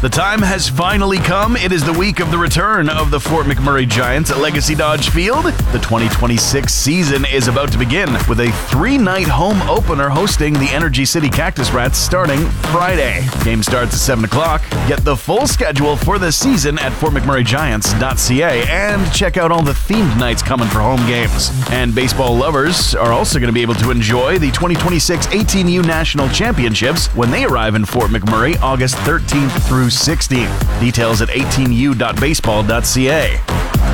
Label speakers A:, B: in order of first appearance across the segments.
A: The time has finally come. It is the week of the return of the Fort McMurray Giants at Legacy Dodge Field. The 2026 season is about to begin with a 3-night home opener hosting the Energy City Cactus Rats starting Friday. Game starts at 7 o'clock. Get the full schedule for the season at fortmcmurraygiants.ca and check out all the themed nights coming for home games. And baseball lovers are also going to be able to enjoy the 2026 18U National Championships when they arrive in Fort McMurray August 13th through 16th. Details at 18u.baseball.ca.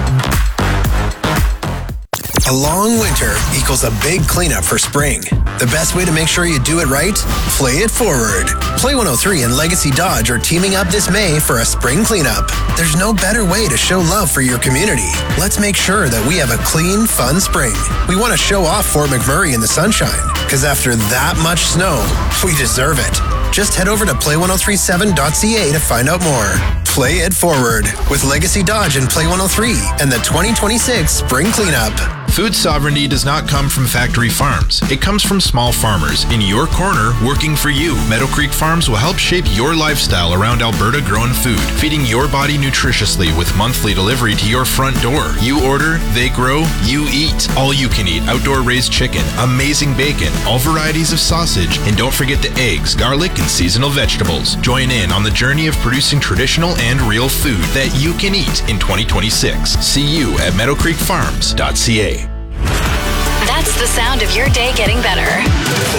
B: A long winter equals a big cleanup for spring. The best way to make sure you do it right? Play it forward. Play 103 and Legacy Dodge are teaming up this May for a spring cleanup. There's no better way to show love for your community. Let's make sure that we have a clean, fun spring. We want to show off Fort McMurray in the sunshine, because after that much snow, we deserve it. Just head over to play1037.ca to find out more. Play it forward with Legacy Dodge and Play 103 and the 2026 Spring Cleanup.
C: Food sovereignty does not come from factory farms. It comes from small farmers in your corner working for you. Meadow Creek Farms will help shape your lifestyle around Alberta-grown food, feeding your body nutritiously with monthly delivery to your front door. You order, they grow, you eat. All you can eat outdoor raised chicken, amazing bacon, all varieties of sausage, and don't forget the eggs, garlic, and seasonal vegetables. Join in on the journey of producing traditional and real food that you can eat in 2026. See you at meadowcreekfarms.ca.
D: That's the sound of your day getting better.